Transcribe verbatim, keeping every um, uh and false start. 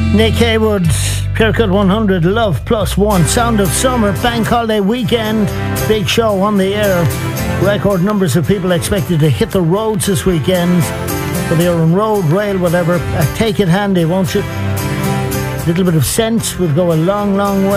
Nick Haywood, Pure one hundred, Love Plus One, Sound of Summer, Bank Holiday Weekend, big show on the air. Record numbers of people expected to hit the roads this weekend. Whether you're on road, rail, whatever, uh, take it handy, won't you? A little bit of sense would go a long, long way.